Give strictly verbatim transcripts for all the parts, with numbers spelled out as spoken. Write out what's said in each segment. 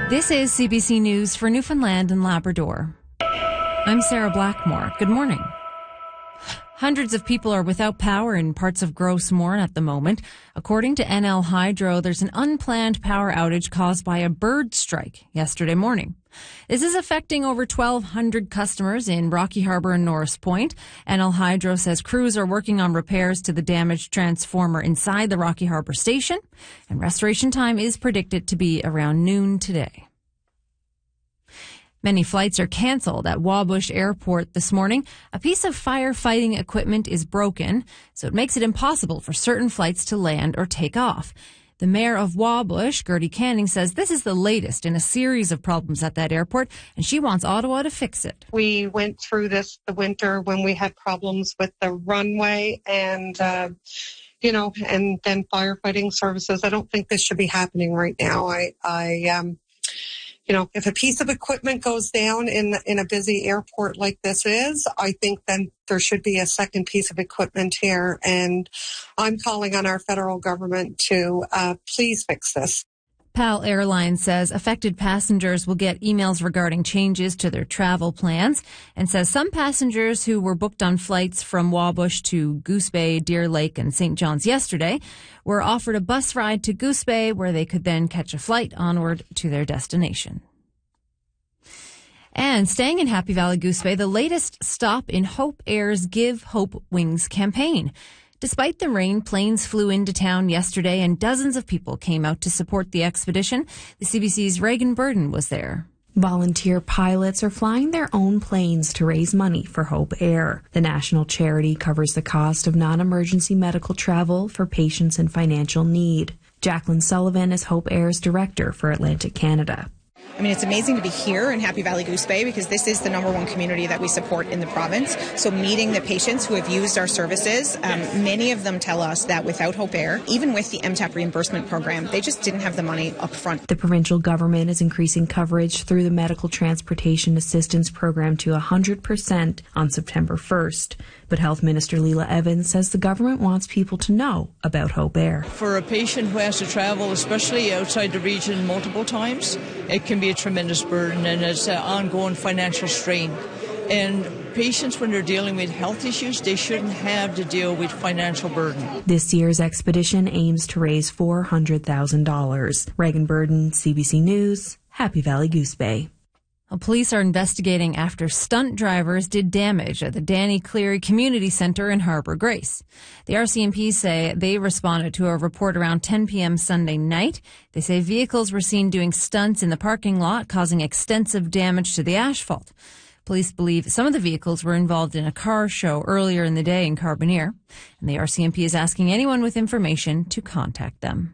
This is C B C News for Newfoundland and Labrador. I'm Sarah Blackmore. Good morning. Hundreds of people are without power in parts of Gros Morne at the moment. According to N L Hydro, there's an unplanned power outage caused by a bird strike yesterday morning. This is affecting over twelve hundred customers in Rocky Harbour and Norris Point. N L Hydro says crews are working on repairs to the damaged transformer inside the Rocky Harbour station, and restoration time is predicted to be around noon today. Many flights are cancelled at Wabush Airport this morning. A piece of firefighting equipment is broken, so it makes it impossible for certain flights to land or take off. The mayor of Wabush, Gertie Canning, says this is the latest in a series of problems at that airport, and she wants Ottawa to fix it. We went through this the winter when we had problems with the runway and, uh, you know, and then firefighting services. I don't think this should be happening right now. I, I, um, You know, if a piece of equipment goes down in in a busy airport like this is, I think then there should be a second piece of equipment here. And I'm calling on our federal government to uh, please fix this. PAL Airlines says affected passengers will get emails regarding changes to their travel plans, and says some passengers who were booked on flights from Wabush to Goose Bay, Deer Lake, and Saint John's yesterday were offered a bus ride to Goose Bay where they could then catch a flight onward to their destination. And staying in Happy Valley Goose Bay, the latest stop in Hope Air's Give Hope Wings campaign. Despite the rain, planes flew into town yesterday and dozens of people came out to support the expedition. The C B C's Reagan Burden was there. Volunteer pilots are flying their own planes to raise money for Hope Air. The national charity covers the cost of non-emergency medical travel for patients in financial need. Jacqueline Sullivan is Hope Air's director for Atlantic Canada. I mean, it's amazing to be here in Happy Valley Goose Bay because this is the number one community that we support in the province. So meeting the patients who have used our services, um, many of them tell us that without Hope Air, even with the M TAP reimbursement program, they just didn't have the money up front. The provincial government is increasing coverage through the Medical Transportation Assistance Program to one hundred percent on September first. But Health Minister Leila Evans says the government wants people to know about Hope Air. For a patient who has to travel, especially outside the region multiple times, it can be a tremendous burden and it's an ongoing financial strain. And patients, when they're dealing with health issues, they shouldn't have to deal with financial burden. This year's expedition aims to raise four hundred thousand dollars. Reagan Burden, C B C News, Happy Valley Goose Bay. Well, police are investigating after stunt drivers did damage at the Danny Cleary Community Centre in Harbour Grace. The R C M P say they responded to a report around ten p.m. Sunday night. They say vehicles were seen doing stunts in the parking lot, causing extensive damage to the asphalt. Police believe some of the vehicles were involved in a car show earlier in the day in Carbonear, and the R C M P is asking anyone with information to contact them.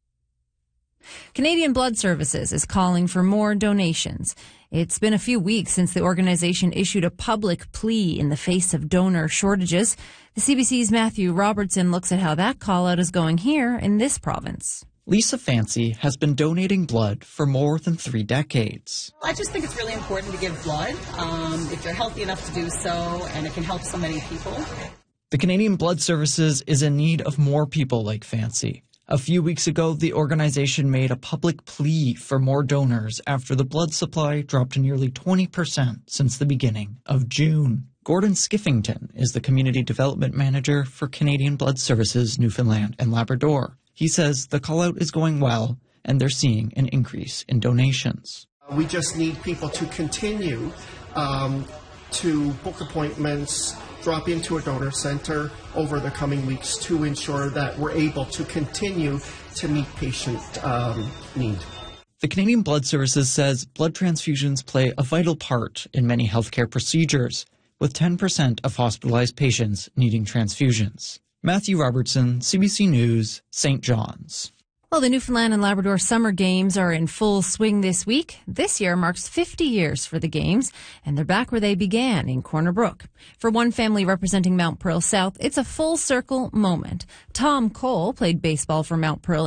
Canadian Blood Services is calling for more donations. It's been a few weeks since the organization issued a public plea in the face of donor shortages. The C B C's Matthew Robertson looks at how that call-out is going here in this province. Lisa Fancy has been donating blood for more than three decades. I just think it's really important to give blood um, if you're healthy enough to do so, and it can help so many people. The Canadian Blood Services is in need of more people like Fancy. A few weeks ago, the organization made a public plea for more donors after the blood supply dropped nearly twenty percent since the beginning of June. Gordon Skiffington is the Community Development Manager for Canadian Blood Services Newfoundland and Labrador. He says the call-out is going well and they're seeing an increase in donations. We just need people to continue um, to book appointments, drop into a donor center over the coming weeks to ensure that we're able to continue to meet patient um, need. The Canadian Blood Services says blood transfusions play a vital part in many healthcare procedures, with ten percent of hospitalized patients needing transfusions. Matthew Robertson, C B C News, Saint John's. Well, the Newfoundland and Labrador Summer Games are in full swing this week. This year marks fifty years for the Games, and they're back where they began, in Corner Brook. For one family representing Mount Pearl South, it's a full circle moment. Tom Cole played baseball for Mount Pearl